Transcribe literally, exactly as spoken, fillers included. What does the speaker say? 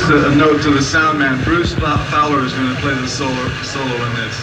just a, a note to the sound man. Bruce Fowler is going to play the solo, solo in this.